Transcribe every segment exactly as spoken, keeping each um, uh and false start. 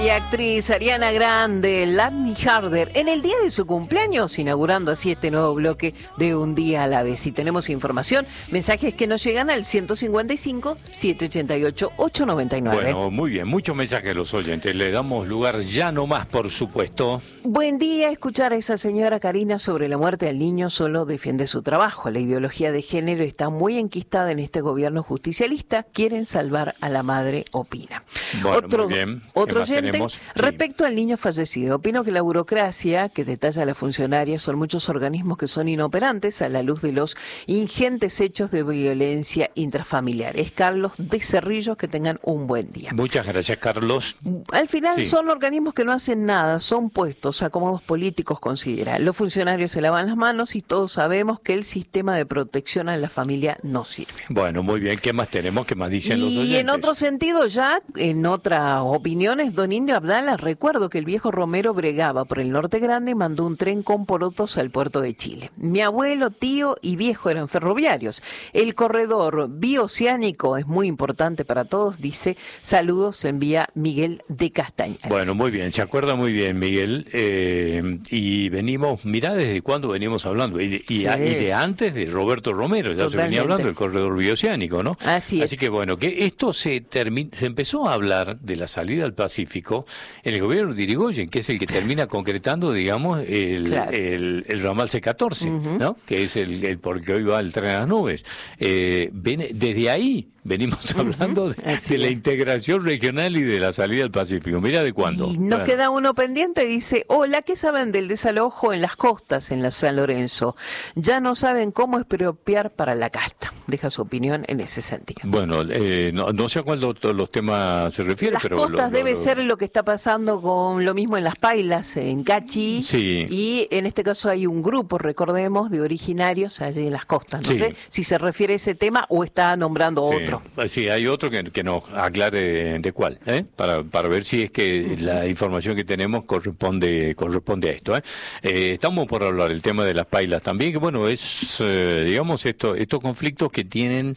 Y actriz Ariana Grande, Lani Harder, en el día de su cumpleaños, inaugurando así este nuevo bloque de Un Día a la Vez. Y tenemos información, mensajes que nos llegan al ciento cincuenta y cinco, setecientos ochenta y ocho, ochocientos noventa y nueve. Bueno, muy bien, muchos mensajes a los oyentes. Le damos lugar ya no más, por supuesto. Buen día, escuchar a esa señora Karina sobre la muerte del niño solo defiende su trabajo. La ideología de género está muy enquistada en este gobierno justicialista. Quieren salvar a la madre, opina. Bueno, otro muy bien. otro oyente, Sí. Respecto al niño fallecido, opino que la burocracia que detalla a la funcionaria son muchos organismos que son inoperantes a la luz de los ingentes hechos de violencia intrafamiliar. Es Carlos de Cerrillos, que tengan un buen día. Muchas gracias, Carlos. Al final Sí. son organismos que no hacen nada, son puestos, acomodos políticos, considera. Los funcionarios se lavan las manos y todos sabemos que el sistema de protección a la familia no sirve. Bueno, muy bien. ¿Qué más tenemos? ¿Qué más dicen los oyentes? Y en otro sentido, ya en otras opiniones, don Indio Abdala, recuerdo que el viejo Romero bregaba por el Norte Grande y mandó un tren con porotos al puerto de Chile. Mi abuelo, tío y viejo eran ferroviarios. El corredor bioceánico es muy importante para todos, dice. Saludos, envía Miguel de Castañares. Bueno, muy bien, se acuerda muy bien, Miguel. Eh, y venimos, mirá desde cuándo venimos hablando. Y de, y, Sí. a- y de antes de Roberto Romero, ya Totalmente. se venía hablando del corredor bioceánico, ¿no? Así es. Así que bueno, que esto se termi- se empezó a hablar de la salida al Pacífico en el gobierno de Irigoyen, que es el que termina concretando, digamos, el, Claro. el, el ramal C catorce, Ujú. ¿no? Que es el, el por el que hoy va el tren a las nubes. Eh, ven- desde ahí venimos hablando de, Así de la es. integración regional y de la salida al Pacífico. Mira de cuándo. Y nos Bueno. queda uno pendiente, dice, hola, ¿qué saben del desalojo en las costas, en la San Lorenzo? Ya no saben cómo expropiar para la casta. Deja su opinión en ese sentido. Bueno, eh, no, no sé a cuál de todos los temas se refiere, Las pero... costas lo- lo- debe lo- ser lo que está pasando con lo mismo en Las Pailas, en Cachi, Sí. y en este caso hay un grupo, recordemos, de originarios allí en las costas. No Sí. sé si se refiere a ese tema o está nombrando Sí, otro. Sí, hay otro que, que nos aclare de, de cuál, ¿eh? para, para ver si es que la información que tenemos corresponde corresponde a esto. ¿eh? Eh, estamos por hablar el tema de las pailas también, que bueno, es, eh, digamos, esto, estos conflictos que tienen...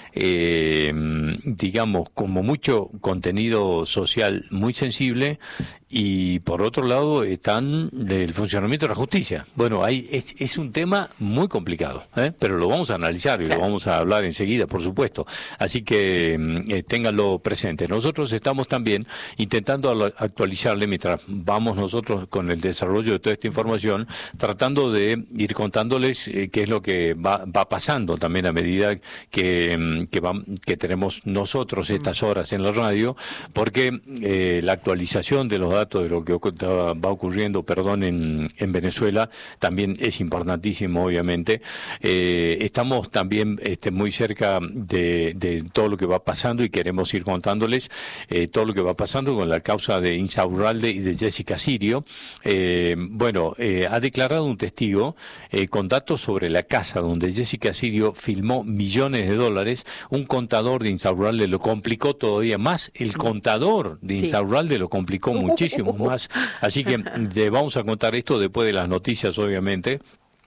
Eh, digamos, como mucho contenido social muy sensible y por otro lado están del funcionamiento de la justicia. Bueno, hay, es, es un tema muy complicado, ¿eh? Pero lo vamos a analizar y Claro. lo vamos a hablar enseguida, por supuesto. Así que eh, ténganlo presente. Nosotros estamos también intentando al- actualizarle mientras vamos nosotros con el desarrollo de toda esta información, tratando de ir contándoles eh, qué es lo que va, va pasando también a medida que, mm, que, va- que tenemos nosotros estas horas en la radio, porque eh, la actualización de los datos de lo que ocu- va ocurriendo, perdón, en, en Venezuela también es importantísimo, obviamente. Eh, estamos también este, muy cerca de, de todo lo que va pasando y queremos ir contándoles eh, todo lo que va pasando con la causa de Insaurralde y de Jessica Sirio. Eh, bueno, eh, ha declarado un testigo eh, con datos sobre la casa donde Jessica Sirio filmó millones de dólares. Un contador de Insaurralde lo complicó todavía más. El contador de Sí. Insaurralde lo complicó muchísimo más. Así que le vamos a contar esto después de las noticias, obviamente.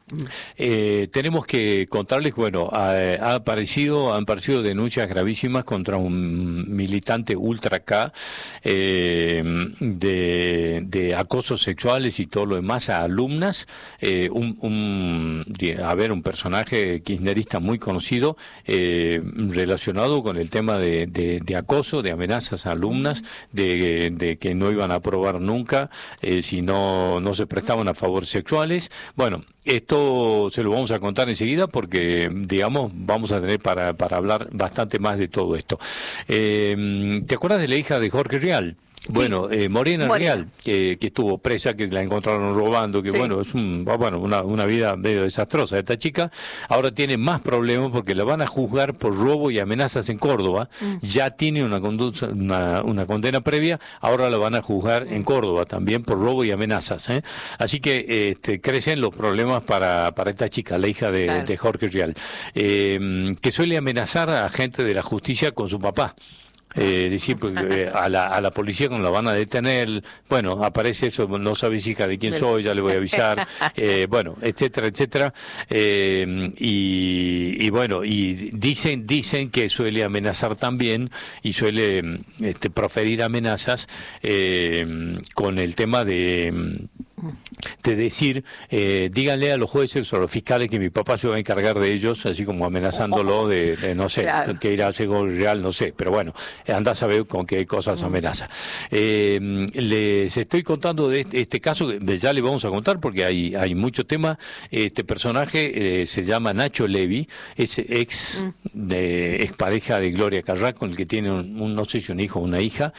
Eh, tenemos que contarles, bueno, ha, ha aparecido, han aparecido denuncias gravísimas contra un militante ultra K eh, de, de acosos sexuales y todo lo demás a alumnas, eh, un, un, de- a ver, un personaje kirchnerista muy conocido eh, relacionado con el tema de, de, de acoso, de amenazas a alumnas, de, de que no iban a aprobar nunca eh, si no, no se prestaban a favores sexuales. Bueno, esto se lo vamos a contar enseguida porque, digamos, vamos a tener para, para hablar bastante más de todo esto. Eh, ¿te acuerdas de la hija de Jorge Rial? Bueno, eh, Morena, Morena. Rial, que, que estuvo presa, que la encontraron robando, que Sí. bueno, es un, bueno, una, una vida medio desastrosa. Esta chica ahora tiene más problemas porque la van a juzgar por robo y amenazas en Córdoba. Ya tiene una, conducta, una, una condena previa, ahora la van a juzgar en Córdoba también por robo y amenazas. ¿eh? Así que este, crecen los problemas para, para esta chica, la hija de, Claro. de Jorge Rial, eh, que suele amenazar a gente de la justicia con su papá. Eh, decir, porque, a, la, a la policía cuando la van a detener, bueno, aparece eso, no sabes hija de quién soy, ya le voy a avisar, eh, bueno, etcétera, etcétera. Eh, y, y bueno, y dicen, dicen que suele amenazar también y suele este, proferir amenazas eh, con el tema de... de decir, eh, díganle a los jueces o a los fiscales que mi papá se va a encargar de ellos, así como amenazándolo de, de no sé, claro. que irá a ser real, no sé, pero bueno, anda a saber con qué cosas amenaza. Eh, les estoy contando de este, este caso, que ya le vamos a contar porque hay, hay mucho tema. Este personaje eh, se llama Nacho Levi, es ex, de, ex pareja de Gloria Carrá, con el que tiene un, un no sé si un hijo o una hija.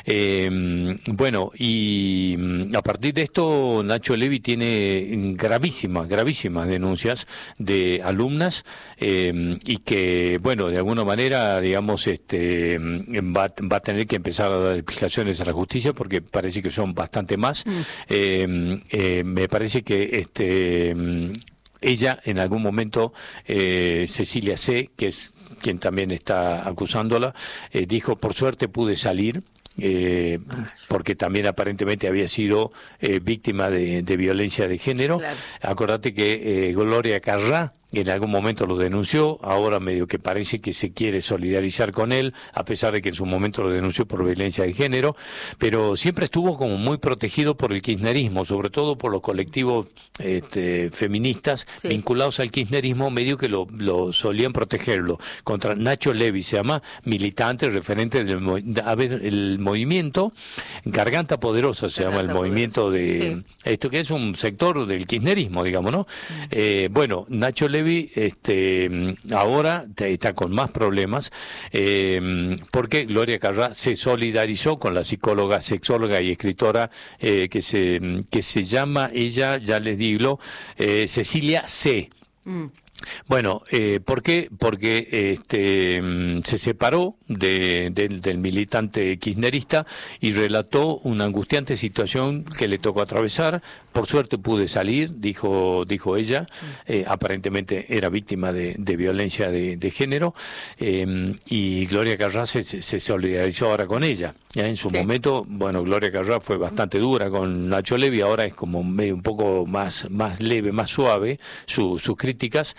Eh, bueno, y a partir de esto Nacho Levi tiene gravísimas, gravísimas denuncias de alumnas eh, y que, bueno, de alguna manera, digamos, este va, va a tener que empezar a dar explicaciones a la justicia porque parece que son bastante más. Mm. Eh, eh, me parece que este ella en algún momento, eh, Cecilia C., que es quien también está acusándola, eh, dijo, por suerte pude salir. Eh, porque también aparentemente había sido eh, víctima de, de violencia de género. Claro. Acordate que eh, Gloria Carrá en algún momento lo denunció, ahora medio que parece que se quiere solidarizar con él, a pesar de que en su momento lo denunció por violencia de género, pero siempre estuvo como muy protegido por el kirchnerismo, sobre todo por los colectivos este, feministas sí. vinculados al kirchnerismo, medio que lo, lo solían protegerlo. Contra Nacho Levi, se llama militante, referente del a ver, el movimiento Garganta Poderosa, se Garganta llama el movimiento de sí. esto que es un sector del kirchnerismo, digamos, ¿no? Mm. Eh, bueno, Nacho Levi Este, ahora está con más problemas eh, porque Gloria Carrá se solidarizó con la psicóloga, sexóloga y escritora eh, que se que se llama ella, ya les digo, eh, Cecilia C. Mm. Bueno, eh, ¿por qué? Porque este, se separó de, de, del militante kirchnerista y relató una angustiante situación que le tocó atravesar. Por suerte pude salir, dijo dijo ella, eh, aparentemente era víctima de, de violencia de, de género, eh, y Gloria Carrá se, se solidarizó ahora con ella. Ya en su sí. momento, bueno, Gloria Carrá fue bastante dura con Nacho Levi, ahora es como medio un poco más, más leve, más suave su, sus críticas.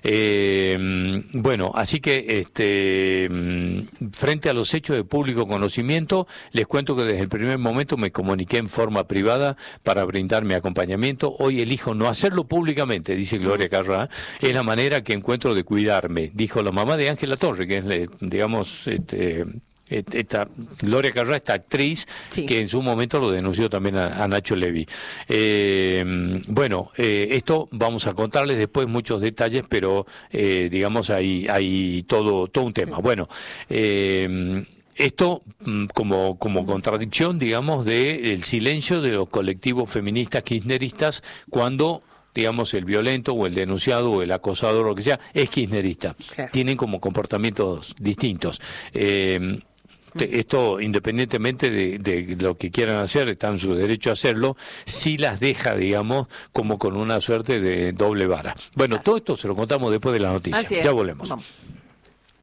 Eh, bueno, así que este frente a los hechos de público conocimiento, les cuento que desde el primer momento me comuniqué en forma privada para brindar mi acompañamiento. Hoy elijo no hacerlo públicamente, dice Gloria Carrá, es la manera que encuentro de cuidarme, dijo la mamá de Ángela Torre, que es, digamos, este... Esta Gloria Carrá, esta actriz sí. que en su momento lo denunció también a, a Nacho Levi. Eh, bueno, eh, esto vamos a contarles después muchos detalles, pero eh, digamos hay hay todo todo un tema. Sí. Bueno. Eh, Esto como como contradicción, digamos, de el silencio de los colectivos feministas kirchneristas cuando, digamos, el violento o el denunciado o el acosador o lo que sea es kirchnerista. Claro. Tienen como comportamientos distintos. Eh, Esto, independientemente de, de lo que quieran hacer, está en su derecho a hacerlo, sí las deja, digamos, como con una suerte de doble vara. Bueno, todo esto se lo contamos después de la noticia. Ya volvemos. Vamos.